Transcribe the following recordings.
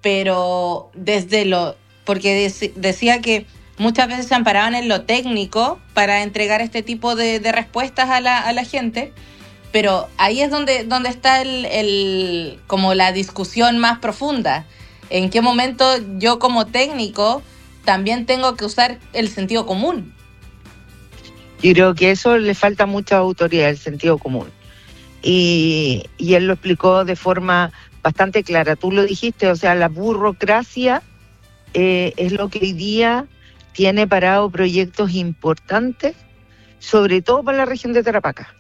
pero porque decía que muchas veces se amparaban en lo técnico para entregar este tipo de respuestas a la gente, pero ahí es donde está como la discusión más profunda. ¿En qué momento yo como técnico también tengo que usar el sentido común? Yo creo que eso le falta mucha autoridad, el sentido común. Y él lo explicó de forma bastante clara. Tú lo dijiste, o sea, la burocracia es lo que hoy día tiene parado proyectos importantes, sobre todo para la región de Tarapacá.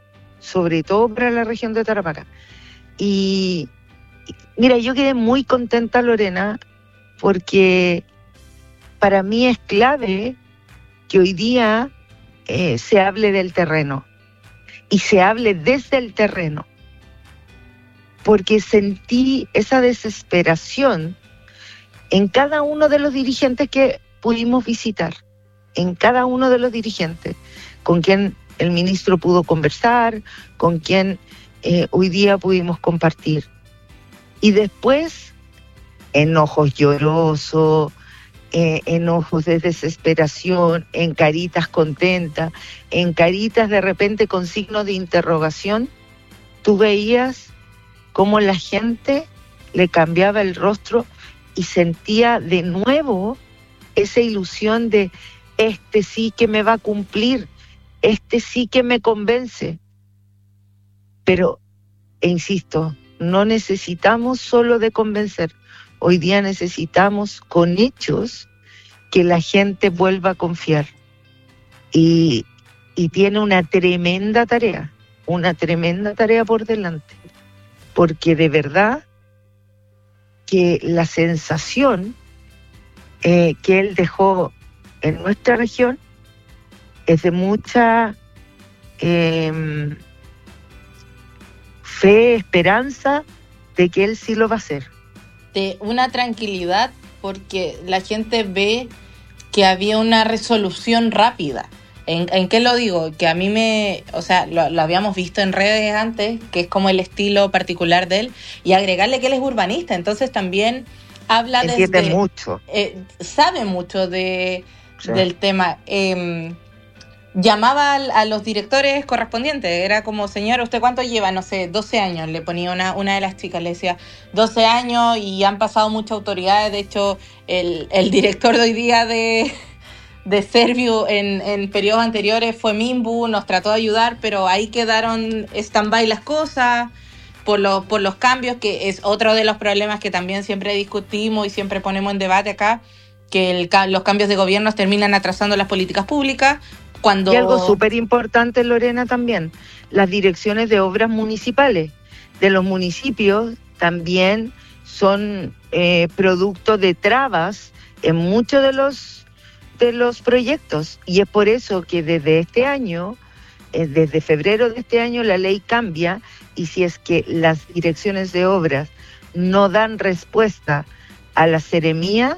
Y mira, yo quedé muy contenta, Lorena, porque para mí es clave que hoy día se hable del terreno y se hable desde el terreno, porque sentí esa desesperación en cada uno de los dirigentes que pudimos visitar, en cada uno de los dirigentes con quien el ministro pudo conversar, con quien hoy día pudimos compartir. Y después, enojos llorosos, enojos de desesperación, en caritas contentas, en caritas de repente con signos de interrogación, tú veías cómo la gente le cambiaba el rostro y sentía de nuevo esa ilusión de este sí que me va a cumplir, este sí que me convence. Pero, insisto, no necesitamos solo de convencer. Hoy día necesitamos con hechos que la gente vuelva a confiar. Y tiene una tremenda tarea por delante. Porque de verdad que la sensación que él dejó en nuestra región es de mucha fe, esperanza de que él sí lo va a hacer. De una tranquilidad, porque la gente ve que había una resolución rápida. ¿En qué lo digo? Que a mí lo habíamos visto en redes antes, que es como el estilo particular de él, y agregarle que él es urbanista, entonces también habla entiende mucho. Sabe mucho del tema. Llamaba a los directores correspondientes, era como, señora, ¿usted cuánto lleva? No sé, 12 años, le ponía una de las chicas, le decía, 12 años y han pasado muchas autoridades, de hecho, el director de hoy día de Serviu en periodos anteriores fue Minbu, nos trató de ayudar, pero ahí quedaron stand-by las cosas por los cambios, que es otro de los problemas que también siempre discutimos y siempre ponemos en debate acá, que los cambios de gobiernos terminan atrasando las políticas públicas. Y algo súper importante, Lorena, también, las direcciones de obras municipales de los municipios también son producto de trabas en muchos de los proyectos, y es por eso que desde este año, desde febrero de este año, la ley cambia, y si es que las direcciones de obras no dan respuesta a las seremías,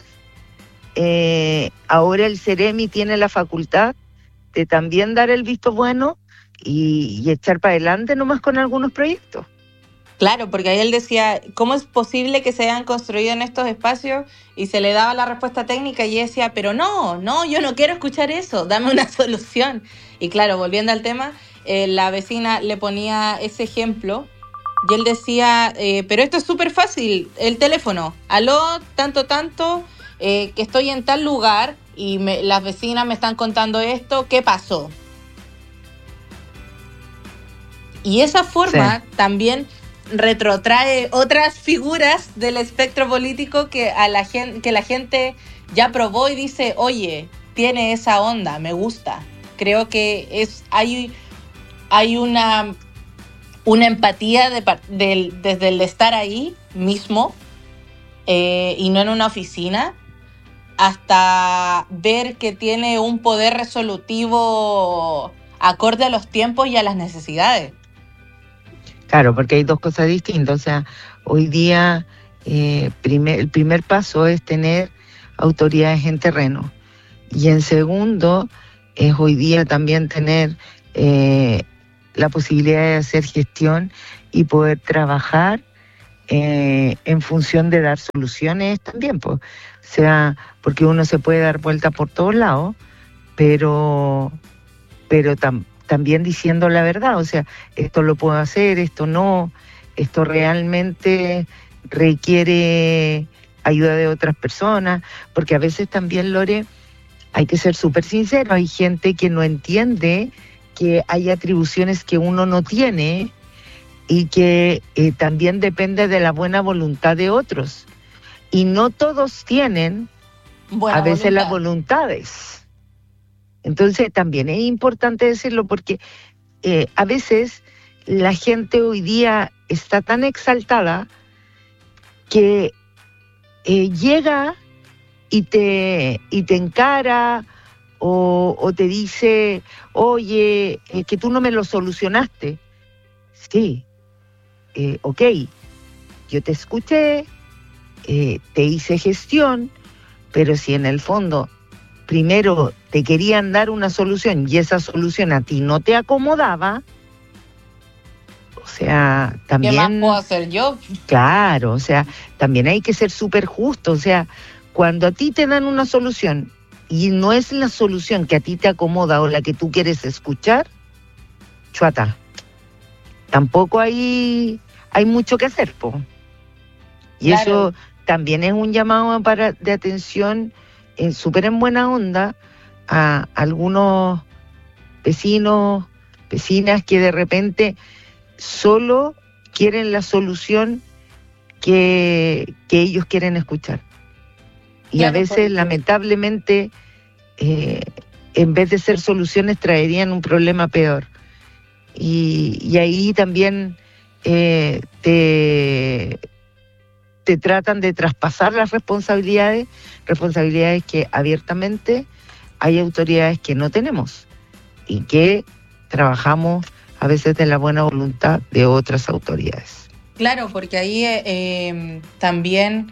ahora el Ceremi tiene la facultad de también dar el visto bueno y echar para adelante nomás con algunos proyectos. Claro, porque ahí él decía, ¿cómo es posible que se hayan construido en estos espacios? Y se le daba la respuesta técnica y decía, pero no, yo no quiero escuchar eso, dame una solución. Y claro, volviendo al tema, la vecina le ponía ese ejemplo y él decía, pero esto es súper fácil, el teléfono, aló, tanto, que estoy en tal lugar y las vecinas me están contando esto, ¿qué pasó? Y esa forma también retrotrae otras figuras del espectro político que la gente ya probó y dice, oye, tiene esa onda, me gusta. Creo que hay una empatía desde el estar ahí mismo y no en una oficina, hasta ver que tiene un poder resolutivo acorde a los tiempos y a las necesidades. Claro, porque hay dos cosas distintas. O sea, hoy día el primer paso es tener autoridades en terreno. Y en segundo, es hoy día también tener la posibilidad de hacer gestión y poder trabajar en función de dar soluciones también, pues. O sea, porque uno se puede dar vuelta por todos lados, pero también diciendo la verdad, o sea, esto lo puedo hacer, esto no, esto realmente requiere ayuda de otras personas, porque a veces también, Lore, hay que ser súper sincero, hay gente que no entiende que hay atribuciones que uno no tiene y que también depende de la buena voluntad de otros. Y no todos tienen Buena a veces voluntad. las voluntades. Entonces también es importante decirlo porque a veces la gente hoy día está tan exaltada que llega y te encara o te dice, oye, que tú no me lo solucionaste. Sí, ok, yo te escuché, te hice gestión, pero si en el fondo primero te querían dar una solución y esa solución a ti no te acomodaba, o sea, también... ¿Qué más puedo hacer yo? Claro, o sea, también hay que ser súper justo, o sea, cuando a ti te dan una solución y no es la solución que a ti te acomoda o la que tú quieres escuchar, chuata, tampoco hay mucho que hacer, po. Y Claro. eso también es un llamado de atención súper en buena onda a algunos vecinos, vecinas que de repente solo quieren la solución que ellos quieren escuchar. Y Claro, a veces, porque... lamentablemente, en vez de ser soluciones, traerían un problema peor. Y ahí también te tratan de traspasar las responsabilidades que abiertamente hay autoridades que no tenemos y que trabajamos a veces de la buena voluntad de otras autoridades. Claro, porque ahí también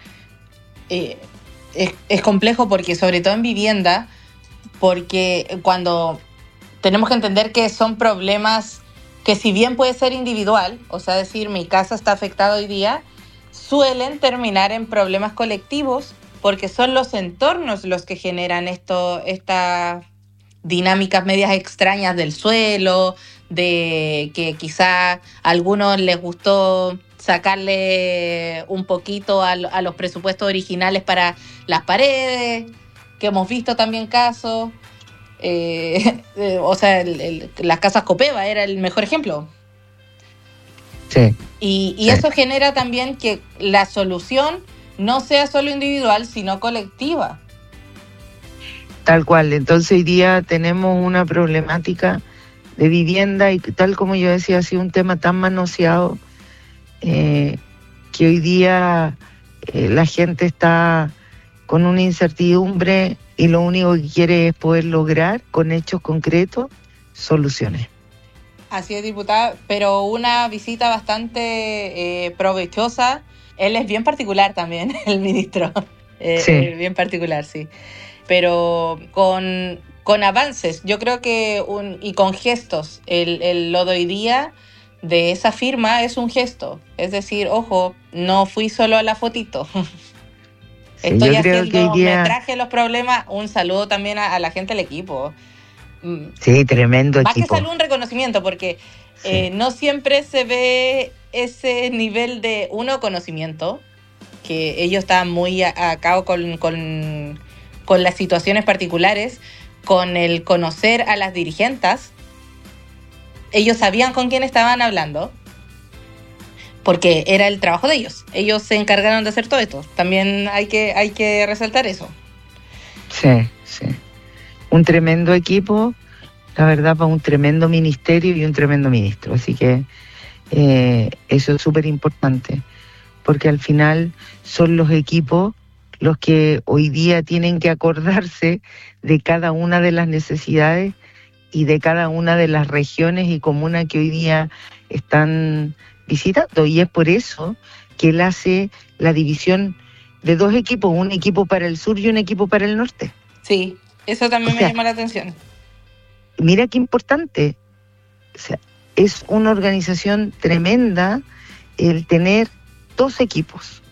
es complejo porque sobre todo en vivienda, porque cuando tenemos que entender que son problemas que si bien puede ser individual, o sea, decir mi casa está afectada hoy día, suelen terminar en problemas colectivos porque son los entornos los que generan estas dinámicas medias extrañas del suelo, de que quizá a algunos les gustó sacarle un poquito a los presupuestos originales para las paredes, que hemos visto también casos. O sea, las casas Copeva era el mejor ejemplo. Sí. Y Sí. eso genera también que la solución no sea solo individual, sino colectiva. Tal cual. Entonces hoy día tenemos una problemática de vivienda y tal como yo decía, ha sido un tema tan manoseado que hoy día la gente está con una incertidumbre y lo único que quiere es poder lograr con hechos concretos soluciones. Así es, diputada, pero una visita bastante provechosa. Él es bien particular también, el ministro. Sí. Bien particular, sí. Pero con avances, yo creo que y con gestos. Lo de hoy día de esa firma es un gesto. Es decir, ojo, no fui solo a la fotito. Sí, Estoy yo creo haciendo, que hoy día... me traje los problemas. Un saludo también a la gente del equipo. Sí, tremendo más equipo. Que salud, un reconocimiento, porque Sí. no siempre se ve ese nivel de conocimiento, que ellos estaban muy a cabo con las situaciones particulares, con el conocer a las dirigentes. Ellos sabían con quién estaban hablando, porque era el trabajo de ellos. Ellos se encargaron de hacer todo esto. También hay que resaltar eso. Sí, sí. Un tremendo equipo, la verdad, para un tremendo ministerio y un tremendo ministro. Así que eso es súper importante, porque al final son los equipos los que hoy día tienen que acordarse de cada una de las necesidades y de cada una de las regiones y comunas que hoy día están visitando. Y es por eso que él hace la división de 2 equipos, un equipo para el sur y un equipo para el norte. Sí, eso también me llama la atención. Mira qué importante. O sea, es una organización tremenda el tener 2 equipos.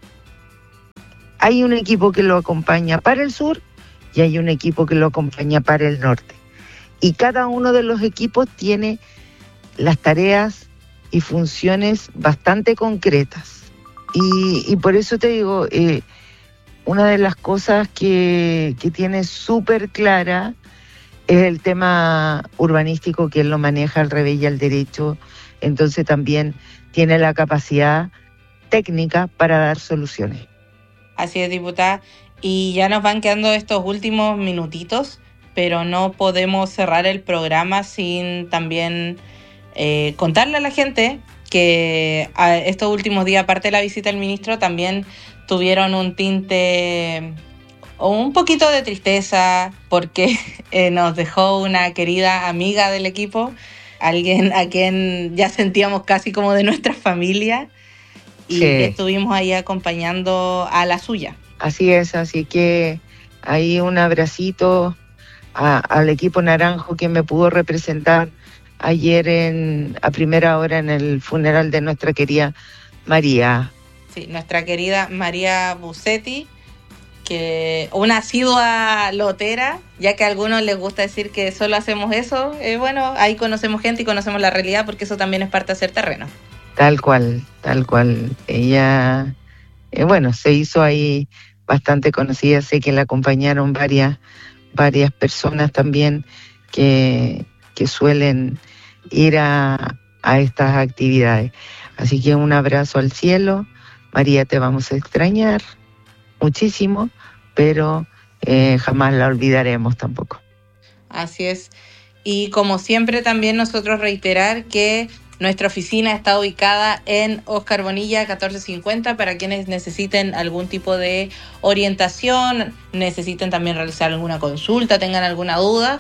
Hay un equipo que lo acompaña para el sur y hay un equipo que lo acompaña para el norte. Y cada uno de los equipos tiene las tareas y funciones bastante concretas. Y por eso te digo, una de las cosas que tiene súper clara es el tema urbanístico, que él lo maneja al revés y al derecho. Entonces también tiene la capacidad técnica para dar soluciones. Así es, diputada. Y ya nos van quedando estos últimos minutitos, pero no podemos cerrar el programa sin también contarle a la gente que estos últimos días, aparte de la visita del ministro, también tuvieron un tinte o un poquito de tristeza porque nos dejó una querida amiga del equipo, alguien a quien ya sentíamos casi como de nuestra familia, y que estuvimos ahí acompañando a la suya. Así es, así que ahí un abracito al equipo naranjo que me pudo representar ayer a primera hora en el funeral de nuestra querida María. Sí, nuestra querida María Busetti, que una asidua lotera, ya que a algunos les gusta decir que solo hacemos eso. Bueno, ahí conocemos gente y conocemos la realidad, porque eso también es parte de hacer terreno. Tal cual. Ella, se hizo ahí bastante conocida. Sé que la acompañaron varias personas también que suelen ir a estas actividades. Así que un abrazo al cielo. María, te vamos a extrañar muchísimo, pero jamás la olvidaremos tampoco. Así es. Y como siempre también nosotros reiterar que nuestra oficina está ubicada en Óscar Bonilla 1450 para quienes necesiten algún tipo de orientación, necesiten también realizar alguna consulta, tengan alguna duda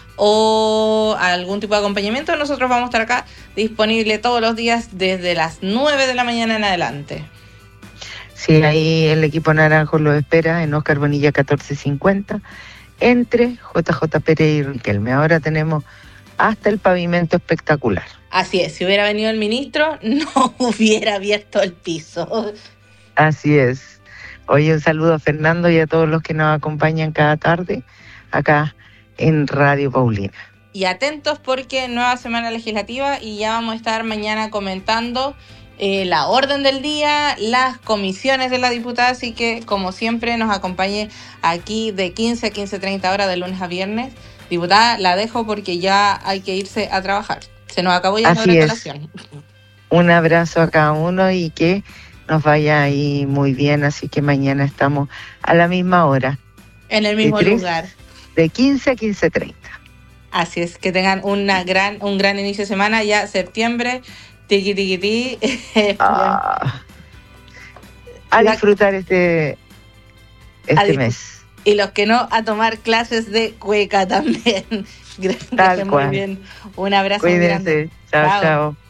o algún tipo de acompañamiento. Nosotros vamos a estar acá disponible todos los días desde las 9 de la mañana en adelante. Sí, ahí el equipo naranjo lo espera en Óscar Bonilla 1450 entre JJ Pérez y Riquelme. Ahora tenemos hasta el pavimento espectacular. Así es, si hubiera venido el ministro, no hubiera abierto el piso. Así es. Oye, un saludo a Fernando y a todos los que nos acompañan cada tarde acá en Radio Paulina. Y atentos porque nueva semana legislativa y ya vamos a estar mañana comentando la orden del día, las comisiones de la diputada, así que como siempre nos acompañe aquí de 15 a 15:30 horas de lunes a viernes. Diputada, la dejo porque ya hay que irse a trabajar. Se nos acabó ya la instalación. Un abrazo a cada uno y que nos vaya ahí muy bien, así que mañana estamos a la misma hora. En el mismo lugar. De 15 a 15:30. Así es, que tengan un gran inicio de semana, ya septiembre, tiqui. A disfrutar este mes. Y los que no, a tomar clases de cueca también. Gracias, muy bien. Un abrazo. Cuídense. Chao.